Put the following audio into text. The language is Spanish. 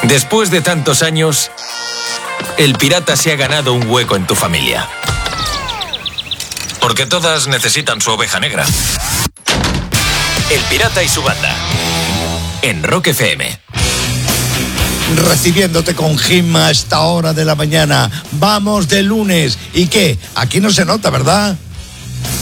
Después de tantos años, el pirata se ha ganado un hueco en tu familia. Porque todas necesitan su oveja negra. El pirata y su banda. En Rock FM. Recibiéndote con Gima a esta hora de la mañana. Vamos de lunes. ¿Y qué? Aquí no se nota, ¿verdad?